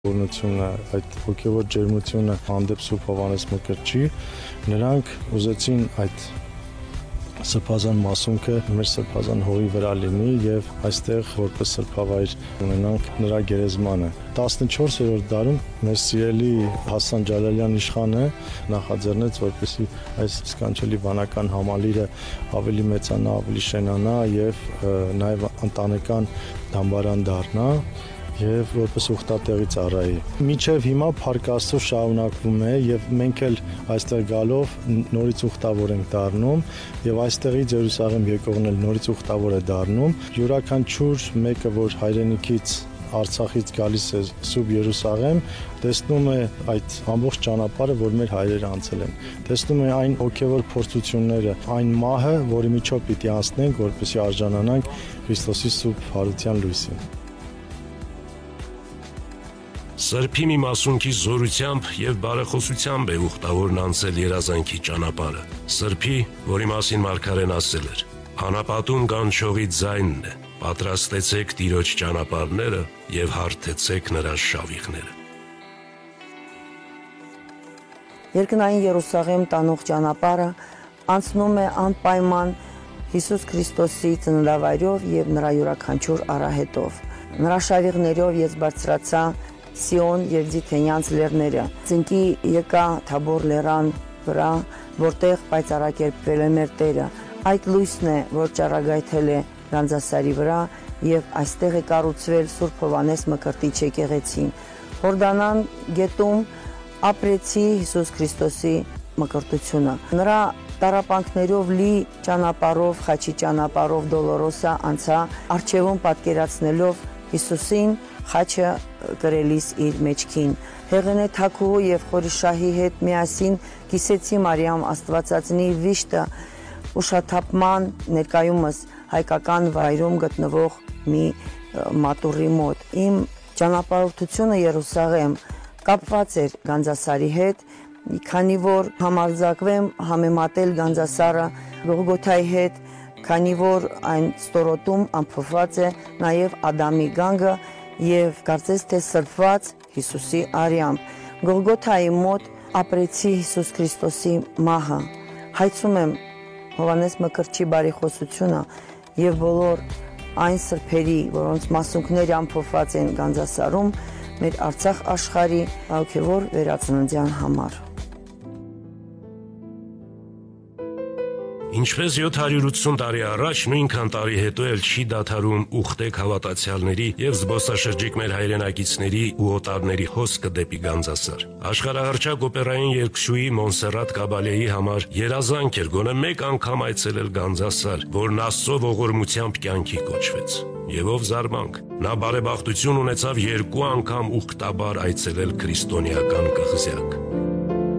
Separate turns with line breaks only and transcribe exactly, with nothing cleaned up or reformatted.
Օրնությունը, այդ հոգևոր ջերմությունը հանդեպ Սուրբ Հովհաննես Մկրտչի, նրանք ուզեցին այդ սրբազան մասունքը մեր սրբազան հողի վրա լինի եւ այստեղ որպես սրբավայր ունենանք նրա գերեզմանը։ տասնչորսերորդ դարում մեր սիրելի Հասան Ջալալյան իշխանը նախաձեռնեց, որպեսզի այս սքանչելի վանական համալիրը ավելի մեծանա, ավելի շենանա եւ նաեւ ընտանեկան դամբարան դառնա եւ որպես ուխտատեղի ծառայի։ Մինչեւ հիմա Փառք Աստծո շարունակվում է եւ մենք էլ այստեղ գալով նորից ուխտավոր ենք դառնում եւ այստեղից Երուսաղեմ եկողն էլ նորից ուխտավոր է դառնում։ Յուրաքանչյուր մեկը, որ հայրենիքից Արցախից գալիս է Սուրբ Երուսաղեմ, տեսնում է այդ ամբողջ ճանապարհը, որ մեր հայրերը անցել են։ Տեսնում է այն հոգևոր փորձությունները, այն մահը, որի միջով պիտի անցնենք, որպեսզի արժանանանք Քրիստոսի Սուրբ Հարության լույսին։
Սրբի մի մասունքի զորությամբ եւ բարեխոսությամբ է ուխտավորն անցել երազանքի ճանապարհը։ Սրբի, որի մասին Մարգարեն ասել էր. «Անապատում կանչողի ձայնն է, պատրաստեցեք Տիրոջ ճանապարհները եւ հարթեցեք նրա շավիղները»։
Երկնային Երուսաղեմ տանող ճանապարհը անցնում է անպայման Հիսուս Քրիստոսի ծննդավայրով եւ նրա յուրաքանչյուր արահետով։ Նրա շավիղներով ես բարձրացա Սիոն եւ Ձիթենյանց լեռները, ծնկի եկա Թաբոր լեռան վրա, որտեղ պայծառակերպվել է մեր Տերը։ Այդ լույսն է, որ ճառագայթել է Գանձասարի վրա եւ այստեղ է կառուցվել Սուրբ Հովհաննես Մկրտիչ եկեղեցին։ Հորդանան գետում ապրեցի Հիսուս Քրիստոսի մկրտությունը։ Նրա տառապանքներով լի ճանապարհով, խաչի ճանապարհով Դոլորոսա անցա, արչեվում պատկերացնելով Հիսուսին խաչը կրելիս իր մեջքին։ Հեղենե Թագուհու եւ Խորիշահի հետ միասին կիսեցի Մարիամ Աստվածածնի վիշտը ուշաթափման ներկայումս հայկական վայրում գտնվող մի մատուռի մոտ։ Իմ ճանապարհորդությունը Երուսաղեմ կապված էր Գանձասարի հետ, քանի որ համարձակվեմ համեմատել Գանձասարը Գողգոթայի հետ, քանի որ այն ստորոտում ամփոփված է նաև Ադամի գանգը եւ կարծես թե սրբված Հիսուսի արյամբ։ Գողգոթայի մոտ ապրեցի Հիսուս Քրիստոսի մահը։ Հայցում եմ Հովհաննես Մկրտչի բարեխոսությունը եւ բոլոր այն սրբերի, որոնց մասունքները ամփոփված են Գանձասարում, մեր Արցախ աշխարհի հոգևոր վերածննդյան համար։
Ինչպես յոթ հարյուր ութսուն տարի առաջ, նույնքան տարի հետո էլ չի դադարում ուխտեք հավատացյալների եւ զբոսաշրջիկ մեր հայրենակիցների ու օտարների հոսքը դեպի Գանձասար։ Աշխարհահռչակ օպերային երգչուհի Մոնսերատ Կաբալեի համար երազանք էր գոնե մեկ անգամ այցելել Գանձասար, որն Աստծո ողորմությամբ կյանքի կոչվեց։ Եվ ով զարմանք, նա բարեբախտություն ունեցավ երկու անգամ ուխտաբար այցելել քրիստոնեական կղզյակ։